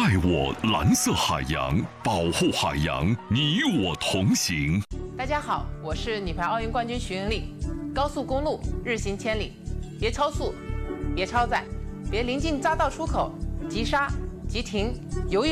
爱我蓝色海洋，保护海洋，你我同行。 大家好，我是女排奥运冠军徐云丽。高速公路日行千里，别超速，别超载，别临近匝道出口急刹急停，犹豫